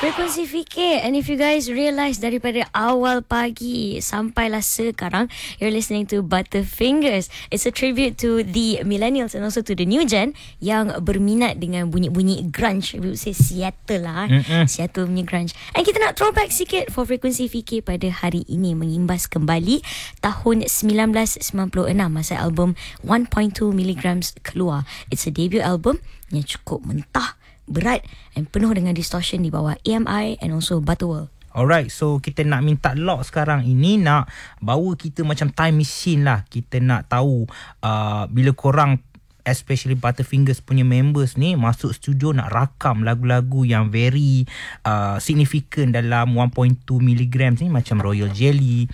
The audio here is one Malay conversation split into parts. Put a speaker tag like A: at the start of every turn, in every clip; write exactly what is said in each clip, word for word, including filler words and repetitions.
A: Frekuensi Fikir. And if you guys realise daripada awal pagi sampailah sekarang, you're listening to Butterfingers. It's a tribute to the millennials and also to the new gen yang berminat dengan bunyi-bunyi grunge. We would say Seattle lah. Mm-mm. Seattle punya grunge. And kita nak throwback sikit for Frekuensi Fikir pada hari ini, mengimbas kembali tahun sembilan belas sembilan puluh enam masa album one point two milligrams keluar. It's a debut album yang cukup mentah, berat dan penuh dengan distortion di bawah E M I and also Butterworld.
B: Alright, so kita nak minta Lock sekarang ini nak bawa kita macam time machine lah. Kita nak tahu uh, bila korang, especially Butterfingers punya members ni, masuk studio nak rakam lagu-lagu yang very uh, significant dalam one point two milligrams ni, macam Royal Jelly,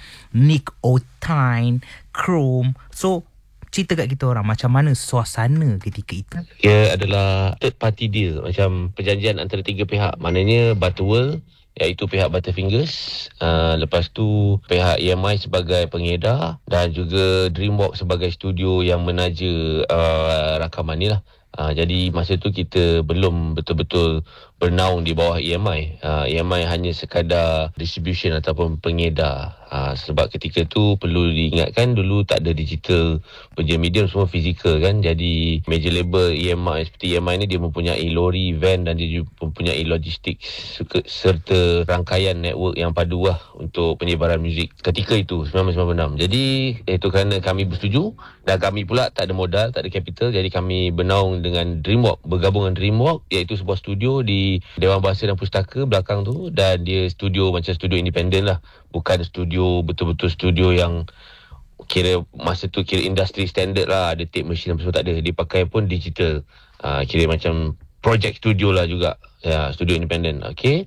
B: Nicotine, Chrome. So cerita kat kita orang macam mana suasana ketika itu.
C: Ia adalah third party deal, macam perjanjian antara tiga pihak. Maknanya Butterworld, iaitu pihak Butterfingers, uh, lepas tu pihak E M I sebagai pengedar, dan juga Dreamwalk sebagai studio yang menaja uh, rakaman ni lah. Uh, jadi masa tu kita belum betul-betul bernaung di bawah E M I. Uh, E M I hanya sekadar distribution ataupun pengedar. Uh, sebab ketika tu perlu diingatkan, dulu tak ada digital punya medium, semua fizikal kan. Jadi major label E M I seperti E M I ni, dia mempunyai lori, van, dan dia juga mempunyai logistik serta rangkaian network yang padu lah untuk penyebaran muzik ketika itu, sembilan belas sembilan puluh enam. Jadi itu kerana kami bersetuju dan kami pula tak ada modal, tak ada capital. Jadi kami bernaung dengan Dreamwalk, bergabung dengan Dreamwalk, iaitu sebuah studio di Dewan Bahasa dan Pustaka belakang tu. Dan dia studio macam studio independen lah, bukan studio betul-betul studio yang kira masa tu kira industri standard lah, ada tape machine apa semua, tak ada. Dia pakai pun digital, uh, kira macam project studio lah juga, ya, studio independen. Okay.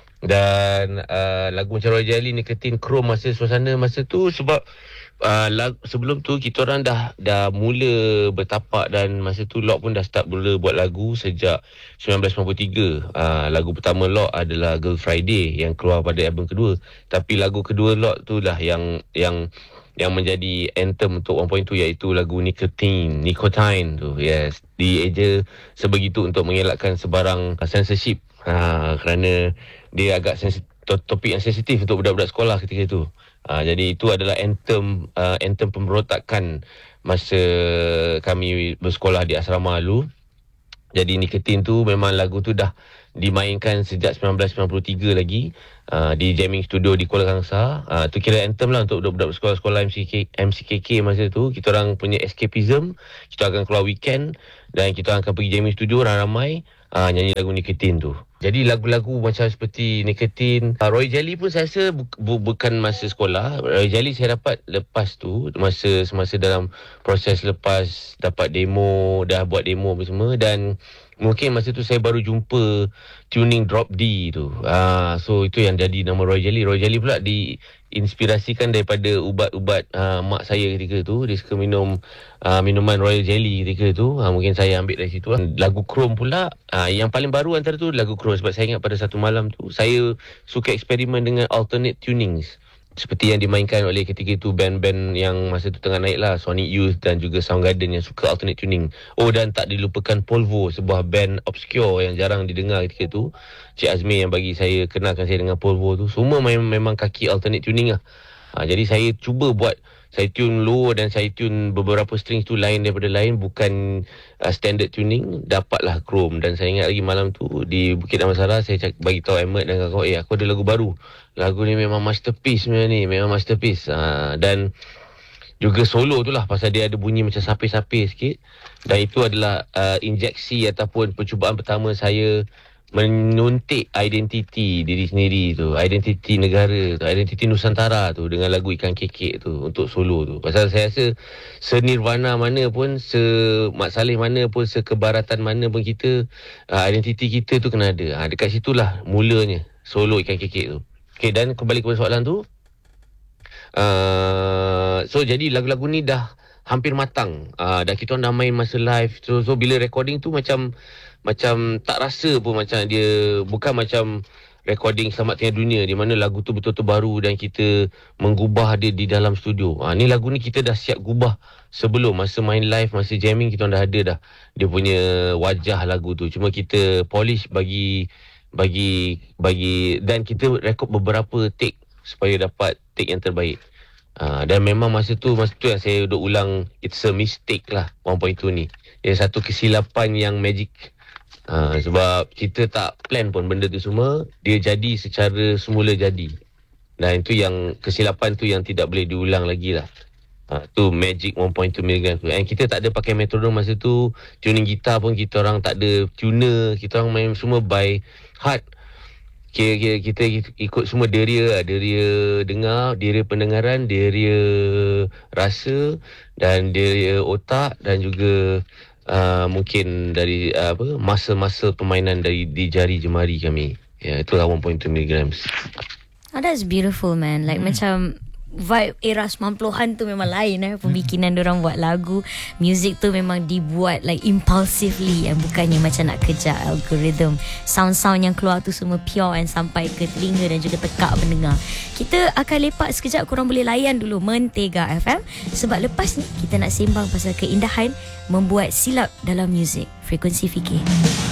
C: Dan uh, lagu macam Royal Jelly, Nicotine, Chrome, masa suasana masa tu, sebab uh, lagu, sebelum tu kita orang dah dah mula bertapak, dan masa tu Lock pun dah start mula buat lagu sejak sembilan belas sembilan puluh tiga. Uh, lagu pertama Lock adalah Girl Friday yang keluar pada album kedua. Tapi lagu kedua Lock tu lah yang yang yang menjadi anthem untuk one point two, iaitu lagu Nicotine, Nicotine tu. Yes, dieja sebegitu untuk mengelakkan sebarang censorship. Ha, kerana dia agak sensitif, topik yang sensitif untuk budak-budak sekolah ketika itu. Ha, jadi itu adalah anthem uh, anthem pemberontakan masa kami bersekolah di asrama dulu. Jadi Nicotine tu memang lagu tu dah dimainkan sejak sembilan belas sembilan puluh tiga lagi, uh, di jamming studio di Kuala Kangsar. Uh, tu kira anthem lah untuk budak-budak sekolah-sekolah M C K, M C K K masa tu. Kita orang punya escapism, kita akan keluar weekend dan kita akan pergi jamming studio ramai-ramai, uh, nyanyi lagu Nicotine tu. Jadi lagu-lagu macam seperti Nicotine, uh, Royal Jelly pun saya rasa bu- bu- bukan masa sekolah. Royal Jelly saya dapat lepas tu, masa semasa dalam proses lepas dapat demo, dah buat demo apa semua. Dan mungkin masa tu saya baru jumpa tuning Drop D tu. Ah, so itu yang jadi nama Royal Jelly. Royal Jelly pula diinspirasikan daripada ubat-ubat uh, mak saya ketika tu. Dia suka minum uh, minuman Royal Jelly ketika tu. Ah, mungkin saya ambil dari situ lah. Lagu Chrome pula, uh, yang paling baru antara tu lagu Chrome, sebab saya ingat pada satu malam tu saya suka eksperimen dengan alternate tunings, seperti yang dimainkan oleh ketika itu band-band yang masa tu tengah naik lah, Sonic Youth dan juga Soundgarden, yang suka alternate tuning. Oh, dan tak dilupakan Polvo, sebuah band obscure yang jarang didengar ketika itu. Cik Azmi yang bagi saya, kenalkan saya dengan Polvo tu. Semua memang, memang kaki alternate tuning lah. Ha, jadi saya cuba buat, saya tune low dan saya tune beberapa strings tu lain daripada lain, bukan uh, standard tuning. Dapatlah Chrome. Dan saya ingat lagi malam tu di Bukit Damansara, saya cak, bagi tahu Ahmad dan kawan, eh aku ada lagu baru. Lagu ni memang masterpiece sebenarnya ni, memang masterpiece. Uh, dan juga solo tu lah, pasal dia ada bunyi macam sapir-sapir sikit. Dan itu adalah uh, injeksi ataupun percubaan pertama saya menuntik identiti diri sendiri tu, identiti negara tu, identiti Nusantara tu, dengan lagu Ikan Kekek tu untuk solo tu. Pasal saya rasa senirvana mana pun, se-Mat Saleh mana pun, sekebaratan mana pun kita, uh, identiti kita tu kena ada. Ha, dekat situlah mulanya solo Ikan Kekek tu. Okay, dan kembali kepada soalan tu. Uh, so jadi lagu-lagu ni dah hampir matang. Uh, dah kita orang dah main masa live. So, so bila recording tu macam macam tak rasa pun macam dia, bukan macam recording Selamat Tinggal Dunia di mana lagu tu betul-betul baru dan kita menggubah dia di dalam studio. Ha, ni lagu ni kita dah siap gubah sebelum, masa main live, masa jamming kita dah ada dah dia punya wajah lagu tu. Cuma kita polish bagi bagi bagi dan kita rekod beberapa take supaya dapat take yang terbaik. Uh, dan memang masa tu masa tu yang saya duk ulang, it's a mistake lah one point two ni. Ia satu kesilapan yang magic. Uh, sebab kita tak plan pun benda tu semua, dia jadi secara semula jadi. Dan itu yang kesilapan tu yang tidak boleh diulang lagi lah. Uh, tu magic one point two miligram tu. And kita tak ada pakai metronome masa tu. Tuning gitar pun kita orang tak ada tuner. Kita orang main semua by heart. Kira-kira kita ikut semua deria, deria dengar, deria pendengaran, deria rasa dan deria otak dan juga uh, mungkin dari uh, apa masa-masa permainan dari di jari jemari kami. Ya, itulah one point two miligram.
A: Oh, that's beautiful, man. Like hmm. macam vibe era sembilan puluhan tu memang lain eh. Pembikinan hmm. diorang buat lagu, music tu memang dibuat like impulsively and bukannya macam nak kejar algorithm. Sound-sound yang keluar tu semua pure and sampai ke telinga dan juga tekak pendengar. Kita akan lepak sekejap, korang boleh layan dulu Mentega F M sebab lepas ni kita nak sembang pasal keindahan membuat silap dalam muzik. Frekuensi Fikir.